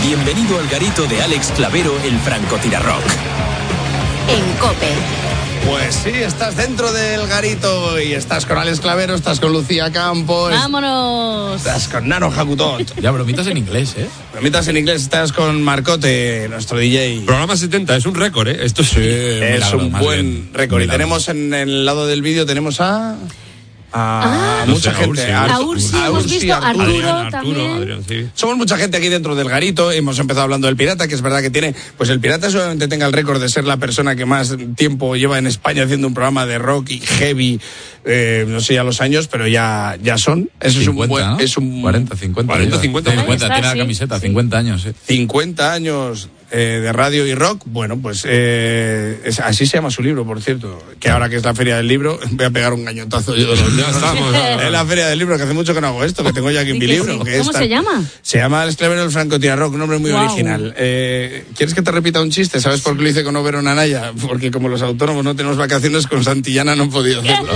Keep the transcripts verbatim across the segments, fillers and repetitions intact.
Bienvenido al garito de Alex Clavero, el francotirarrock. En COPE. Pues sí, estás dentro del garito y estás con Alex Clavero, estás con Lucía Campos. ¡Vámonos! Estás con Nano Jacutot. Ya, bromitas en inglés, ¿eh? Bromitas en inglés, estás con Marcote, nuestro D J. Programa setenta, es un récord, ¿eh? Esto sí, es milagro, un buen récord. Y tenemos en el lado del vídeo, tenemos a... A Ah, mucha no sé, gente. a Ursi, A Ursi, a hemos Ursi, visto, Arturo. Arturo, Adrián, también. Arturo, Adrián, sí. Somos mucha gente aquí dentro del garito. Hemos empezado hablando del pirata, que es verdad que tiene... Pues el pirata solamente tenga el récord de ser la persona que más tiempo lleva en España haciendo un programa de rock y heavy, eh, no sé ya los años, pero ya, ya son. Eso cincuenta, es un buen... ¿no? Es un cuarenta, cincuenta. cuarenta, cincuenta. cincuenta, Ahí está, tiene la sí, camiseta, sí. cincuenta años, ¿eh? cincuenta años eh, de radio y rock. Bueno, pues eh, es, así se llama su libro, por cierto. Que ahora que es la Feria del Libro, voy a pegar un gañotazo yo. Ya estamos. Es la Feria del Libro, que hace mucho que no hago esto, que tengo ya aquí en mi Sí, que libro. sí. que ¿Cómo esta- se llama? Se llama Alex Clavero, el francotirarrock, un nombre muy Guau. original. Eh, ¿Quieres que te repita un chiste? ¿Sabes por qué lo hice con Over Anaya? Porque como los autónomos no tenemos vacaciones, con Santillana no he podido hacerlo.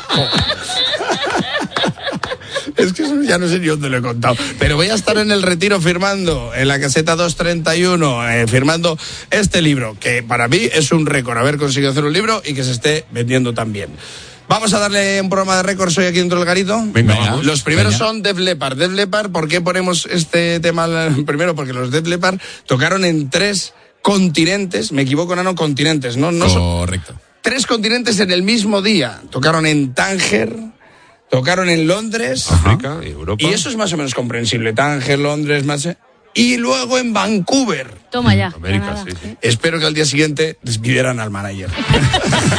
Es que eso ya no sé ni dónde lo he contado. Pero voy a estar en el Retiro firmando, en la caseta doscientos treinta y uno, eh, firmando este libro, que para mí es un récord haber conseguido hacer un libro y que se esté vendiendo tan bien. Vamos a darle un programa de récords hoy aquí dentro del garito. Venga, vamos. Los primeros Venga. son Def Leppard. Def Leppard, ¿por qué ponemos este tema? Primero, porque los Def Leppard tocaron en tres continentes, me equivoco, no, no, continentes, ¿no? no son- Correcto. tres continentes en el mismo día. Tocaron en Tánger, tocaron en Londres, África y Europa. y eso es más o menos comprensible. Tánger, Londres, más... Y luego en Vancouver. Toma ya. América, Canadá. sí, sí. Espero que al día siguiente despidieran al manager.